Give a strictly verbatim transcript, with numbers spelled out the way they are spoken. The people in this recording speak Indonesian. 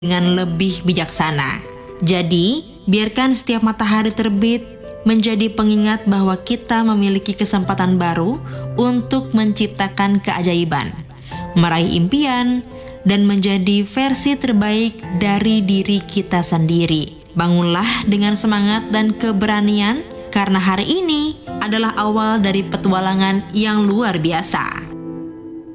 dengan lebih bijaksana. Jadi, biarkan setiap matahari terbit menjadi pengingat bahwa kita memiliki kesempatan baru untuk menciptakan keajaiban, meraih impian, dan menjadi versi terbaik dari diri kita sendiri. Bangunlah dengan semangat dan keberanian, karena hari ini adalah awal dari petualangan yang luar biasa.